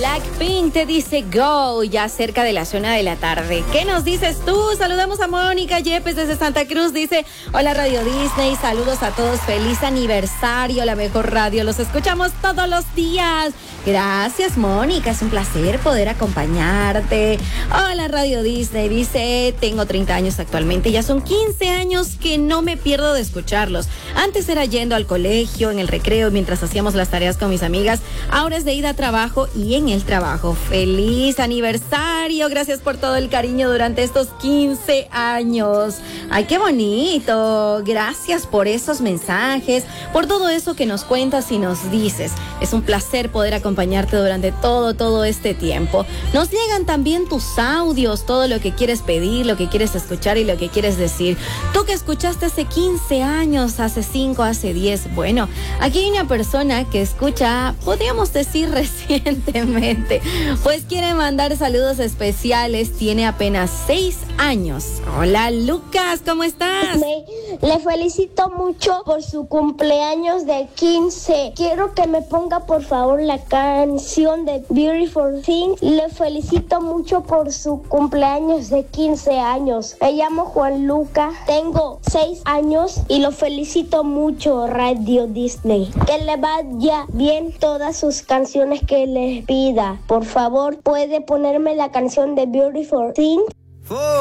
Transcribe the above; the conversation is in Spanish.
Blackpink te dice go, ya cerca de las 1 de la tarde. ¿Qué nos dices tú? Saludamos a Mónica Yepes desde Santa Cruz. Dice, hola Radio Disney, saludos a todos, feliz aniversario, la mejor radio. Los escuchamos todos los días. Gracias, Mónica, es un placer poder acompañarte. Hola Radio Disney, dice, tengo 30 años actualmente, ya son 15 años que no me pierdo de escucharlos. Antes era yendo al colegio, en el recreo, mientras hacíamos las tareas con mis amigas. Ahora es de ida a trabajo y en el trabajo. ¡Feliz aniversario! Gracias por todo el cariño durante estos 15 años. ¡Ay, qué bonito! Gracias por esos mensajes, por todo eso que nos cuentas y nos dices. Es un placer poder acompañarte durante todo este tiempo. Nos llegan también tus audios, todo lo que quieres pedir, lo que quieres escuchar y lo que quieres decir. Tú que escuchaste hace 15 años, hace 5, hace 10. Bueno, aquí hay una persona que escucha, podríamos decir recientemente, pues quiere mandar saludos especiales, tiene apenas 6 años. Hola Lucas, ¿cómo estás? Le felicito mucho por su cumpleaños de 15. Quiero que me ponga por favor la canción de Beautiful Thing. Le felicito mucho por su cumpleaños de 15 años. Me llamo Juan Luca, tengo 6 años y lo felicito mucho, Radio Disney. Que le vaya bien todas sus canciones que les pida. Por favor, ¿puede ponerme la canción de Beautiful Thing?